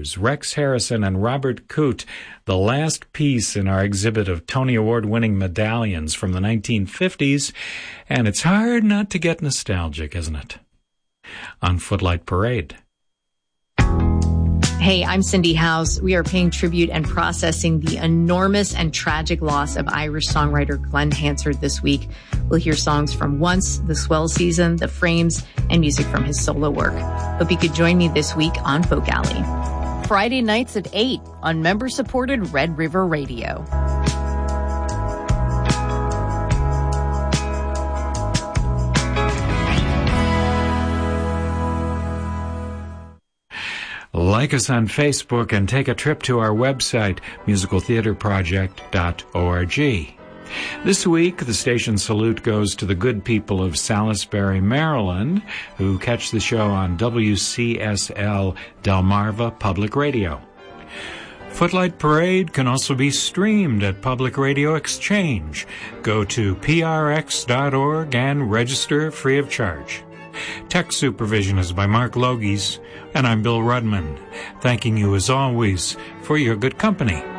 Rogers, Rex Harrison, and Robert Coote, the last piece in our exhibit of Tony Award-winning medallions from the 1950s, and it's hard not to get nostalgic, isn't it? On Footlight Parade. Hey, I'm Cindy House. We are paying tribute and processing the enormous and tragic loss of Irish songwriter Glenn Hansard this week. We'll hear songs from Once, The Swell Season, The Frames, and music from his solo work. Hope you could join me this week on Folk Alley. Friday nights at 8 on member-supported Red River Radio. Like us on Facebook and take a trip to our website, musicaltheaterproject.org. This week, the station salute goes to the good people of Salisbury, Maryland, who catch the show on WCSL Delmarva Public Radio. Footlight Parade can also be streamed at Public Radio Exchange. Go to prx.org and register free of charge. Tech supervision is by Mark Logies, and I'm Bill Rudman, thanking you as always for your good company.